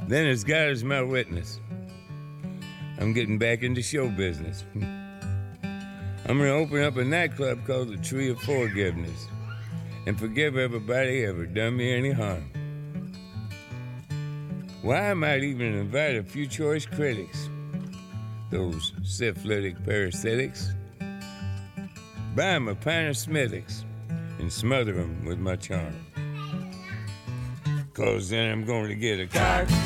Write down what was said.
Then as God is my witness, I'm getting back into show business. I'm gonna open up a nightclub called the Tree of Forgiveness and forgive everybody ever done me any harm. Why, I might even invite a few choice critics, those syphilitic parasitics, buy 'em a pint of Smithwick's and smother 'em with my charm. 'Cause then I'm going to get a car,